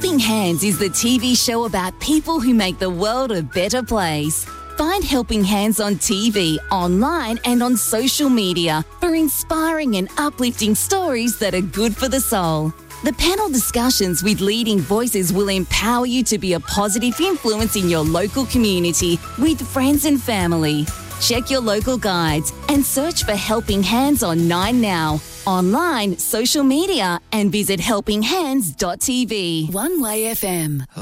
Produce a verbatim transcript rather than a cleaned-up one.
Helping Hands is the T V show about people who make the world a better place. Find Helping Hands on T V, online and on social media for inspiring and uplifting stories that are good for the soul. The panel discussions with leading voices will empower you to be a positive influence in your local community with friends and family. Check your local guides and search for Helping Hands on Nine Now, online, social media, and visit helping hands dot t v. One Way F M.